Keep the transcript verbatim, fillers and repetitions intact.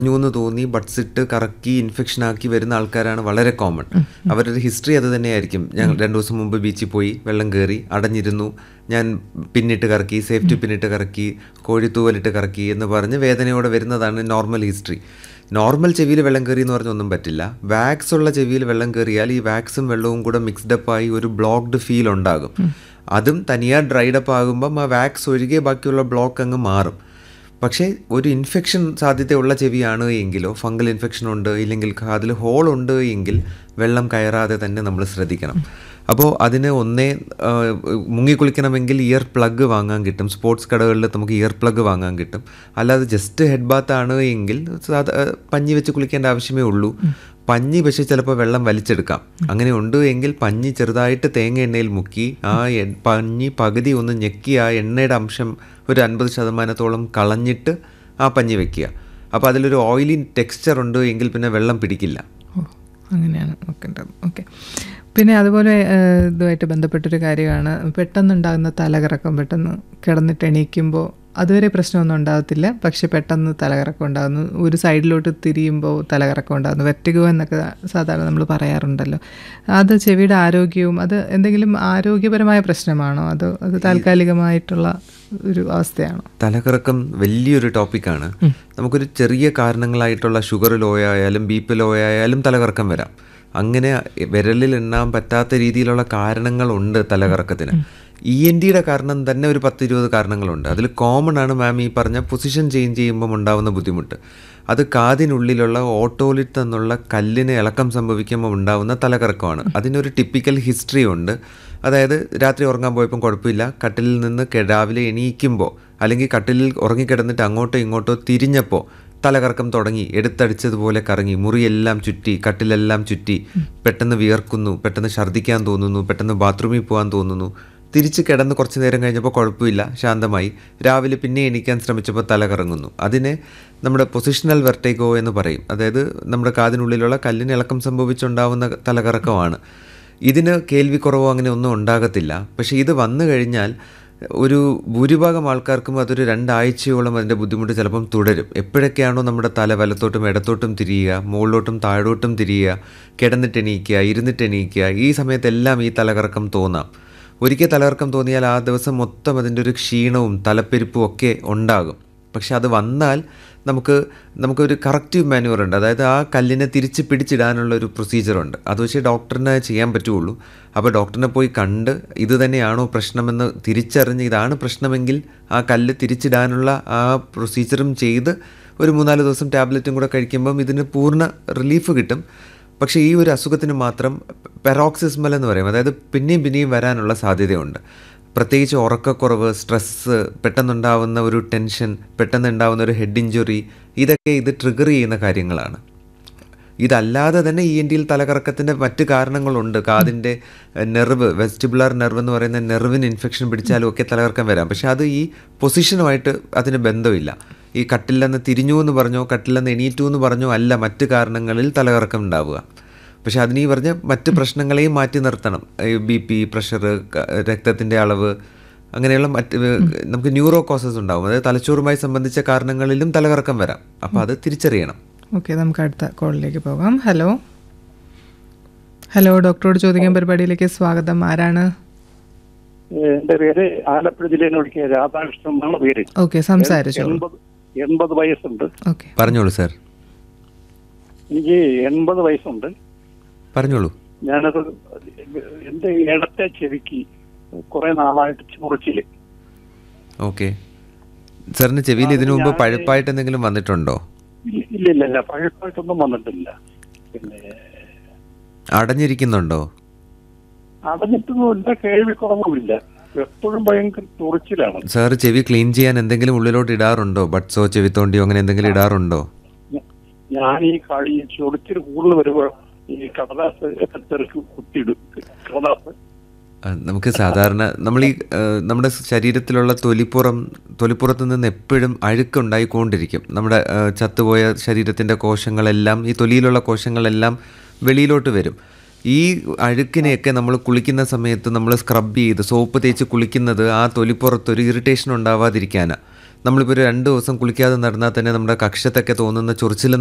ഞ്ഞൂന്ന് തോന്നി ബഡ്സ് ഇട്ട് കറക്കി ഇൻഫെക്ഷൻ ആക്കി വരുന്ന ആൾക്കാരാണ് വളരെ കോമൺ. അവരുടെ ഹിസ്റ്ററി അത് തന്നെയായിരിക്കും. ഞങ്ങൾ രണ്ടു ദിവസം മുമ്പ് ബീച്ചിൽ പോയി, വെള്ളം കയറി, അടഞ്ഞിരുന്നു, ഞാൻ പിന്നിട്ട് കറക്കി, സേഫ്റ്റി പിന്നിട്ട് കറക്കി, കോഴിത്തൂവലിട്ട് കറക്കി എന്ന് പറഞ്ഞ് വേദനയോടെ വരുന്നതാണ് നോർമൽ ഹിസ്റ്ററി. നോർമൽ ചെവിയിൽ വെള്ളം കയറി എന്ന് പറഞ്ഞൊന്നും പറ്റില്ല. വാക്സ് ഉള്ള ചെവിയിൽ വെള്ളം കയറിയാൽ ഈ വാക്സും വെള്ളവും കൂടെ മിക്സ്ഡപ്പായി ഒരു ബ്ലോക്ക്ഡ് ഫീൽ ഉണ്ടാകും. അതും തനിയാ ഡ്രൈഡപ്പ് ആകുമ്പം ആ വാക്സ് ഒഴികെ ബാക്കിയുള്ള ബ്ലോക്ക് അങ്ങ് മാറും. പക്ഷേ ഒരു ഇൻഫെക്ഷൻ സാധ്യതയുള്ള ചെവിയാണ് എങ്കിലോ, ഫംഗൽ ഇൻഫെക്ഷൻ ഉണ്ട്, ഇല്ലെങ്കിൽ അതിൽ ഹോൾ ഉണ്ട് എങ്കിൽ വെള്ളം കയറാതെ തന്നെ നമ്മൾ ശ്രദ്ധിക്കണം. അപ്പോൾ അതിന് ഒന്നേ മുങ്ങിക്കുളിക്കണമെങ്കിൽ ഇയർ പ്ലഗ് വാങ്ങാൻ കിട്ടും. സ്പോർട്സ് കടകളിൽ നമുക്ക് ഇയർ പ്ലഗ് വാങ്ങാൻ കിട്ടും. അല്ലാതെ ജസ്റ്റ് ഹെഡ് ബാത്ത് ആണ് എങ്കിൽ സാധാ പഞ്ഞി വെച്ച് കുളിക്കേണ്ട ആവശ്യമേ ഉള്ളൂ. പഞ്ഞി പക്ഷേ ചിലപ്പോൾ വെള്ളം വലിച്ചെടുക്കാം. അങ്ങനെ ഉണ്ട് എങ്കിൽ പഞ്ഞി ചെറുതായിട്ട് തേങ്ങ എണ്ണയിൽ മുക്കി ആ പഞ്ഞി പകുതി ഒന്ന് ഞെക്കി ആ എണ്ണയുടെ അംശം ഒരു അൻപത് ശതമാനത്തോളം കളഞ്ഞിട്ട് ആ പഞ്ഞി വെക്കുക. അപ്പോൾ അതിലൊരു ഓയിലി ടെക്സ്ചർ ഉണ്ട് എങ്കിൽ പിന്നെ വെള്ളം പിടിക്കില്ല. ഓ, അങ്ങനെയാണ് നോക്കേണ്ടത്. ഓക്കെ. പിന്നെ അതുപോലെ ഇതുമായിട്ട് ബന്ധപ്പെട്ടൊരു കാര്യമാണ് പെട്ടെന്നുണ്ടാകുന്ന തലകറക്കം. പെട്ടെന്ന് കിടന്നിട്ട് എണീക്കുമ്പോൾ അതുവരെ പ്രശ്നമൊന്നും ഉണ്ടാകത്തില്ല, പക്ഷെ പെട്ടെന്ന് തലകറക്കം ഉണ്ടാകുന്നു, ഒരു സൈഡിലോട്ട് തിരിയുമ്പോൾ തലകറക്കം ഉണ്ടാകുന്നു, വെറ്റുകോ എന്നൊക്കെ സാധാരണ നമ്മൾ പറയാറുണ്ടല്ലോ. അത് ചെവിയുടെ ആരോഗ്യവും അത് എന്തെങ്കിലും ആരോഗ്യപരമായ പ്രശ്നമാണോ, അതോ അത് താൽക്കാലികമായിട്ടുള്ള ഒരു അവസ്ഥയാണോ? തലകറക്കം വലിയൊരു ടോപ്പിക്കാണ്. നമുക്കൊരു ചെറിയ കാരണങ്ങളായിട്ടുള്ള ഷുഗർ ലോ ആയാലും ബി പി ലോ ആയാലും തലകറക്കം വരാം. അങ്ങനെ വിരലിൽ എണ്ണാൻ പറ്റാത്ത രീതിയിലുള്ള കാരണങ്ങളുണ്ട് തലകറക്കത്തിന്. ഇ എൻ ഡിയുടെ കാരണം തന്നെ ഒരു പത്ത് ഇരുപത് കാരണങ്ങളുണ്ട്. അതിൽ കോമൺ ആണ് മാം ഈ പറഞ്ഞ പൊസിഷൻ ചേഞ്ച് ചെയ്യുമ്പം ഉണ്ടാകുന്ന ബുദ്ധിമുട്ട്. അത് കാതിനുള്ളിലുള്ള ഓട്ടോലിറ്റ് എന്നുള്ള കല്ലിന് ഇളക്കം സംഭവിക്കുമ്പോൾ ഉണ്ടാകുന്ന തലകറക്കമാണ്. അതിനൊരു ടിപ്പിക്കൽ ഹിസ്റ്ററി ഉണ്ട്. അതായത് രാത്രി ഉറങ്ങാൻ പോയപ്പം കുഴപ്പമില്ല, കട്ടിലിൽ നിന്ന് രാവിലെ എണീക്കുമ്പോൾ അല്ലെങ്കിൽ കട്ടിലിൽ ഉറങ്ങിക്കിടന്നിട്ട് അങ്ങോട്ടോ ഇങ്ങോട്ടോ തിരിഞ്ഞപ്പോൾ തലകറക്കം തുടങ്ങി, എടുത്തടിച്ചതുപോലെ കറങ്ങി, മുറിയെല്ലാം ചുറ്റി, കട്ടിലെല്ലാം ചുറ്റി, പെട്ടെന്ന് വിയർക്കുന്നു, പെട്ടെന്ന് ഛർദ്ദിക്കാൻ തോന്നുന്നു, പെട്ടെന്ന് ബാത്റൂമിൽ പോകാൻ തോന്നുന്നു. തിരിച്ച് കിടന്ന് കുറച്ച് നേരം കഴിഞ്ഞപ്പോൾ കുഴപ്പമില്ല, ശാന്തമായി, രാവിലെ പിന്നെ എണീക്കാൻ ശ്രമിച്ചപ്പോൾ തലകറങ്ങുന്നു. അതിനെ നമ്മുടെ പൊസിഷണൽ വെർട്ടിഗോ എന്ന് പറയും. അതായത് നമ്മുടെ കാതിനുള്ളിലുള്ള കല്ലിന് ഇളക്കം സംഭവിച്ചുണ്ടാവുന്ന തലകറക്കമാണ്. ഇതിന് കേൾവിക്കുറവോ അങ്ങനെ ഒന്നും ഉണ്ടാകത്തില്ല. പക്ഷേ ഇത് വന്നു കഴിഞ്ഞാൽ ഒരു ഭൂരിഭാഗം ആൾക്കാർക്കും അതൊരു രണ്ടാഴ്ചയോളം അതിൻ്റെ ബുദ്ധിമുട്ട് ചിലപ്പം തുടരും. എപ്പോഴൊക്കെയാണോ നമ്മുടെ തല വലത്തോട്ടും ഇടത്തോട്ടും തിരിയുക, മുകളിലോട്ടും താഴോട്ടും തിരിയുക, കിടന്നിട്ട് എണീക്കുക, ഇരുന്നിട്ട് എണീക്കുക, ഈ സമയത്തെല്ലാം ഈ തലകറക്കം തോന്നാം. ഒരിക്കൽ തലകറക്കം തോന്നിയാൽ ആ ദിവസം മൊത്തം അതിൻ്റെ ഒരു ക്ഷീണവും തലപ്പെരുപ്പും ഒക്കെ ഉണ്ടാകും. പക്ഷെ അത് വന്നാൽ നമുക്ക് നമുക്കൊരു കറക്റ്റീവ് മാനുവർ ഉണ്ട്. അതായത് ആ കല്ലിനെ തിരിച്ച് പിടിച്ചിടാനുള്ള ഒരു പ്രൊസീജിയറുണ്ട്. അത് പക്ഷേ ഡോക്ടറിനെ ചെയ്യാൻ പറ്റുള്ളൂ. അപ്പോൾ ഡോക്ടറിനെ പോയി കണ്ട് ഇത് തന്നെയാണോ പ്രശ്നമെന്ന് തിരിച്ചറിഞ്ഞ് ഇതാണ് പ്രശ്നമെങ്കിൽ ആ കല്ല് തിരിച്ചിടാനുള്ള ആ പ്രൊസീജിയറും ചെയ്ത് ഒരു മൂന്നാല് ദിവസം ടാബ്ലറ്റും കൂടെ കഴിക്കുമ്പം ഇതിന് പൂർണ്ണ റിലീഫ് കിട്ടും. പക്ഷേ ഈ ഒരു അസുഖത്തിന് മാത്രം പെറോക്സിസ്മൽ എന്ന് പറയും. അതായത് പിന്നെയും പിന്നെയും വരാനുള്ള സാധ്യതയുണ്ട്. പ്രത്യേകിച്ച് ഉറക്കക്കുറവ്, സ്ട്രെസ്സ്, പെട്ടെന്നുണ്ടാവുന്ന ഒരു ടെൻഷൻ, പെട്ടെന്നുണ്ടാവുന്ന ഒരു ഹെഡ് ഇഞ്ചുറി, ഇതൊക്കെ ഇത് ട്രിഗർ ചെയ്യുന്ന കാര്യങ്ങളാണ്. ഇതല്ലാതെ തന്നെ ഇ എൻ ഡിയിൽ തലകറക്കത്തിൻ്റെ മറ്റ് കാരണങ്ങളുണ്ട്. കാതിൻ്റെ നെർവ്, വെസ്റ്റിബുലാർ നെർവ് എന്ന് പറയുന്ന നെർവിന് ഇൻഫെക്ഷൻ പിടിച്ചാലും ഒക്കെ തലകറക്കം വരാം. പക്ഷെ അത് ഈ പൊസിഷനുമായിട്ട് അതിന് ബന്ധമില്ല. ഈ കട്ടില്ലെന്ന് തിരിഞ്ഞു എന്ന് പറഞ്ഞോ കട്ടില്ലെന്ന് എണീറ്റു എന്ന് പറഞ്ഞോ അല്ല മറ്റ് കാരണങ്ങളിൽ തലകറക്കം ഉണ്ടാവുക. പക്ഷെ അതിന് ഈ പറഞ്ഞ മറ്റ് പ്രശ്നങ്ങളെയും മാറ്റി നിർത്തണം. ബി പി, പ്രഷർ, രക്തത്തിൻ്റെ അളവ്, അങ്ങനെയുള്ള മറ്റ് നമുക്ക് ന്യൂറോ കോസസ് ഉണ്ടാവും. അതായത് തലച്ചോറുമായി സംബന്ധിച്ച കാരണങ്ങളിലും തലകറക്കം വരാം. അപ്പോൾ അത് തിരിച്ചറിയണം. ഓക്കെ, നമുക്ക് അടുത്ത കോളിലേക്ക് പോകാം. ഹലോ ഹലോ ഡോക്ടറോട് ചോദിക്കാൻ പരിപാടിയിലേക്ക് സ്വാഗതം. ആരാണ്? എന്റെ പേര് ആലപ്പുഴ ജില്ലയിൽ നിന്ന് രാധാകൃഷ്ണൻ എന്നാണ് പേര്. ഓക്കെ, സംസാരിച്ചോളൂ. എൺപത് വയസ്സുണ്ട്. ഓക്കെ, പറഞ്ഞോളൂ സാർ. എനിക്ക് എൺപത് വയസ്സുണ്ട്. പറഞ്ഞോളൂ. ഞാനത് എന്റെ ഇടത്തെ ചെവിക്ക് കുറെ നാളായിട്ട് ചൊറിച്ചില്. ഓക്കെ, സാറിന് ചെവിയിൽ ഇതിനു മുമ്പ് പഴുപ്പായിട്ട് എന്തെങ്കിലും വന്നിട്ടുണ്ടോ? ഇല്ല ഇല്ല ഇല്ല പഴുപ്പായിട്ടൊന്നും വന്നിട്ടില്ല. പിന്നെ അടഞ്ഞിരിക്കുന്നുണ്ടോ? അടഞ്ഞിട്ടൊന്നുമില്ല, കേൾവിക്കുറവുമില്ല, എപ്പോഴും ഭയങ്കര ചൊറിച്ചിലാണ്. സാർ ചെവി ക്ലീൻ ചെയ്യാൻ എന്തെങ്കിലും ഉള്ളിലോട്ട് ഇടാറുണ്ടോ? ബഡ്സോ ചെവിത്തോണ്ടിയോ അങ്ങനെ എന്തെങ്കിലും ഇടാറുണ്ടോ? ഞാൻ ഈ കളി ചൊറിച്ചിൽ കൂടുതൽ വരുമ്പോൾ ഈ കടലാസ് തെറുക്ക് കുത്തിയിടും. കടലാസ് നമുക്ക് സാധാരണ നമ്മൾ ഈ നമ്മുടെ ശരീരത്തിലുള്ള തൊലിപ്പുറം തൊലിപ്പുറത്ത് നിന്ന് എപ്പോഴും അഴുക്കുണ്ടായിക്കൊണ്ടിരിക്കും. നമ്മുടെ ചത്തുപോയ ശരീരത്തിൻ്റെ കോശങ്ങളെല്ലാം, ഈ തൊലിയിലുള്ള കോശങ്ങളെല്ലാം വെളിയിലോട്ട് വരും. ഈ അഴുക്കിനെയൊക്കെ നമ്മൾ കുളിക്കുന്ന സമയത്ത് നമ്മൾ സ്ക്രബ് ചെയ്ത് സോപ്പ് തേച്ച് കുളിക്കുന്നത് ആ തൊലിപ്പുറത്തൊരു ഇറിറ്റേഷൻ ഉണ്ടാവാതിരിക്കാനാണ്. നമ്മളിപ്പോൾ ഒരു രണ്ട് ദിവസം കുളിക്കാതെ നടന്നാൽ തന്നെ നമ്മുടെ കക്ഷത്തൊക്കെ തോന്നുന്ന ചൊറിച്ചിൽ